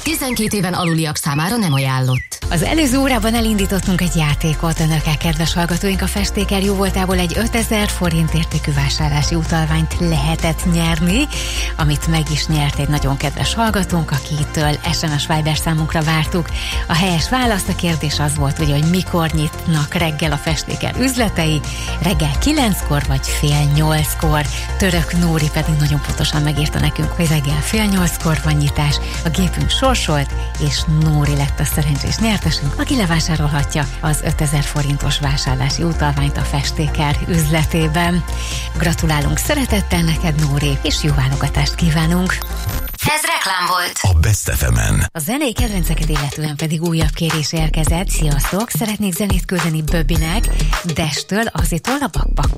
12 éven aluliak számára nem ajánlott. Az előző órában elindítottunk egy játékot önökkel, kedves hallgatóink. A festéker jó voltából egy 5000 forint értékű vásárlási utalványt lehetett nyerni, amit meg is nyert egy nagyon kedves hallgatónk, akitől SMS Viber számunkra vártuk. A helyes válasz, a kérdés az volt, ugye, hogy mikor nyitnak reggel a festéker üzletei, reggel 9-kor vagy fél 8-kor. Török Nóri pedig nagyon pontosan megírta nekünk, hogy reggel fél 8-kor van nyitás, a gépünk sorsolt, és Nóri lett a szerencsés nyertesünk, aki levásárolhatja az 5000 forintos vásárlási utalványt a festéker üzletében. Gratulálunk szeretettel neked, Nóri, és jó válogatást kívánunk! Ez reklám volt. A Best FM-en. A zenei kedvenceket illetően pedig újabb kérés érkezett. Sziasztok! Szeretnék zenét küldeni Böbinek, Destől, Azitól, a Bakpak